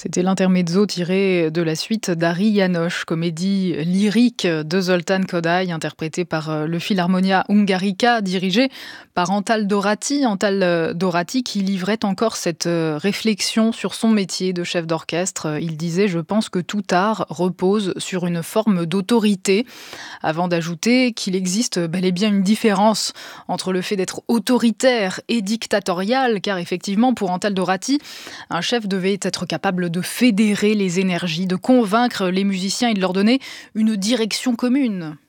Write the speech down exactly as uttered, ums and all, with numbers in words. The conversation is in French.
C'était l'intermezzo tiré de la suite d'Ari János, comédie lyrique de Zoltán Kodály, interprétée par euh, le Philharmonia Hungarica, dirigé par Antal Dorati. Antal euh, Dorati qui livrait encore cette euh, réflexion sur son métier de chef d'orchestre. Il disait « Je pense que tout art repose sur une forme d'autorité », avant d'ajouter qu'il existe bel et bien une différence entre le fait d'être autoritaire et dictatorial, car effectivement, pour Antal Dorati, un chef devait être capable de fédérer les énergies, de convaincre les musiciens et de leur donner une direction commune.